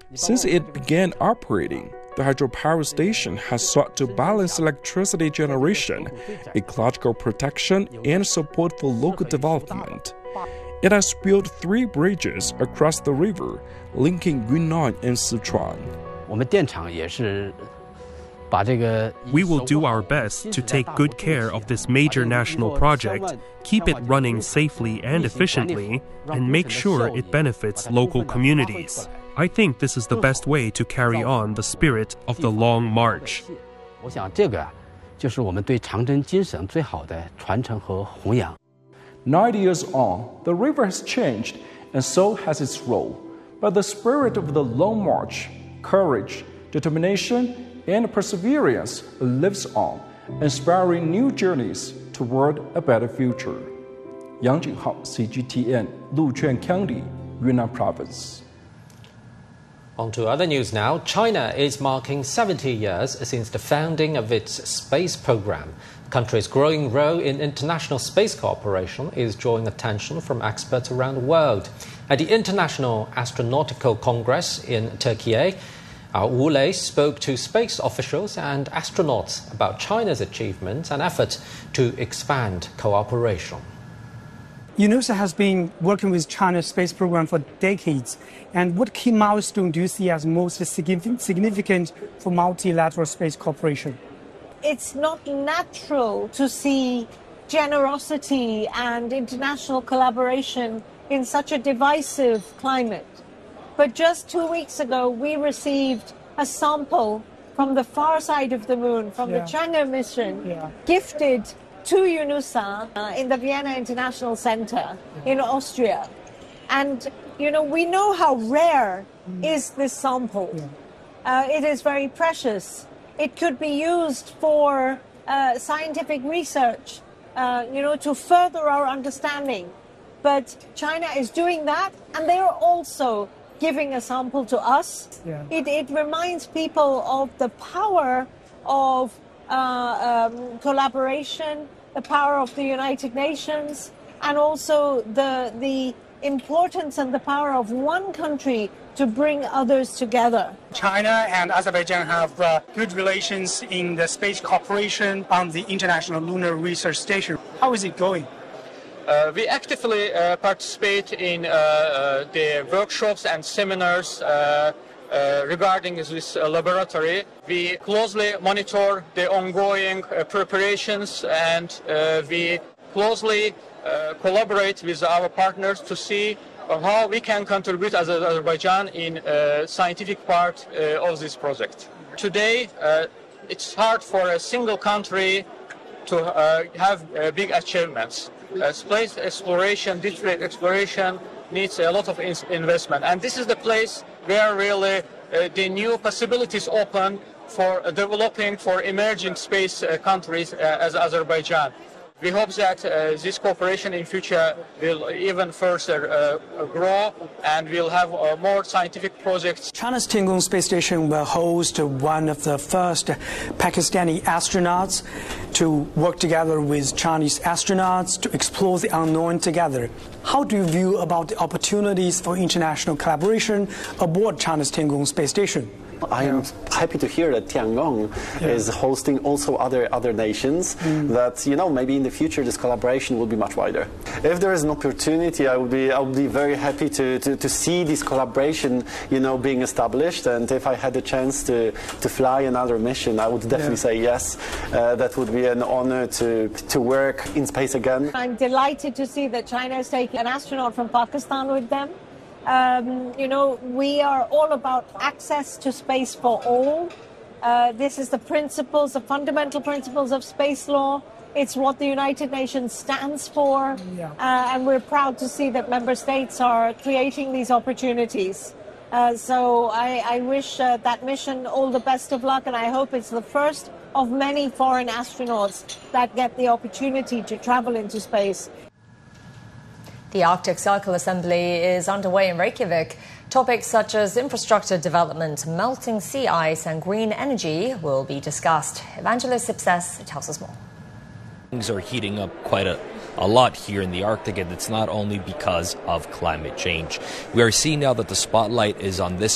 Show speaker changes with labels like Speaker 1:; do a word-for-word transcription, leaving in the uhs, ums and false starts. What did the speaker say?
Speaker 1: Since it began operating, the hydropower station has sought to balance electricity generation, ecological protection, and support for local development. It has built three bridges across the river, linking Yunnan and Sichuan.
Speaker 2: We will do our best to take good care of this major national project, keep it running safely and efficiently, and make sure it benefits local communities. I think this is the best way to carry on the spirit of the Long March.
Speaker 1: Ninety years on, the river has changed, and so has its role. But the spirit of the Long March, courage, determination, and perseverance lives on, inspiring new journeys toward a better future. Yang Jinghao, C G T N, Luquan County, Yunnan Province.
Speaker 3: On to other news now. China is marking seventy years since the founding of its space program. The country's growing role in international space cooperation is drawing attention from experts around the world. At the International Astronautical Congress in Turkey, Wu Lei spoke to space officials and astronauts about China's achievements and efforts to expand cooperation.
Speaker 4: UNOSA has been working with China's space program for decades. And what key milestone do you see as most significant for multilateral space cooperation?
Speaker 5: It's not natural to see generosity and international collaboration in such a divisive climate. But just two weeks ago, we received a sample from the far side of the moon, from yeah. the Chang'e mission, yeah. gifted to UNOSA uh, in the Vienna International Center in Austria. And, you know, we know how rare mm. is this sample. Yeah. Uh, it is very precious. It could be used for uh, scientific research, uh, you know, to further our understanding. But China is doing that, and they are also giving a sample to us. Yeah. It, it reminds people of the power of uh, um, collaboration, the power of the United Nations, and also the the importance and the power of one country to bring others together.
Speaker 4: China and Azerbaijan have uh, good relations in the space cooperation on the International Lunar Research Station. How is it going?
Speaker 6: Uh, we actively uh, participate in uh, uh, the workshops and seminars uh, uh, regarding this uh, laboratory. We closely monitor the ongoing uh, preparations, and uh, we closely uh, collaborate with our partners to see uh, how we can contribute as Azerbaijan in uh, scientific part uh, of this project. Today, uh, it's hard for a single country to uh, have uh, big achievements. Uh, space exploration, digital exploration needs a lot of in investment, and this is the place where really uh, the new possibilities open for uh, developing, for emerging space uh, countries uh, as Azerbaijan. We hope that uh, this cooperation in future will even further uh, grow, and we'll have uh, more scientific projects.
Speaker 4: China's Tiangong space station will host one of the first Pakistani astronauts to work together with Chinese astronauts to explore the unknown together. How do you view about the opportunities for international collaboration aboard China's Tiangong space station?
Speaker 7: I am happy to hear that Tiangong yeah. is hosting also other other nations. Mm. That you know maybe in the future this collaboration will be much wider. If there is an opportunity, I would be I would be very happy to, to, to see this collaboration you know being established. And if I had the chance to to fly another mission, I would definitely yeah. say yes. Uh, that would be an honor to to work in space again.
Speaker 5: I'm delighted to see that China is taking an astronaut from Pakistan with them. Um, you know, we are all about access to space for all. Uh, this is the principles, the fundamental principles of space law. It's what the United Nations stands for. Yeah. Uh, and we're proud to see that member states are creating these opportunities. Uh, so I, I wish uh, that mission all the best of luck, and I hope it's the first of many foreign astronauts that get the opportunity to travel into space.
Speaker 8: The Arctic Circle Assembly is underway in Reykjavik. Topics such as infrastructure development, melting sea ice and green energy will be discussed. Evangelos Ipses tells us more.
Speaker 9: Things are heating up quite a, a lot here in the Arctic, and it's not only because of climate change. We are seeing now that the spotlight is on this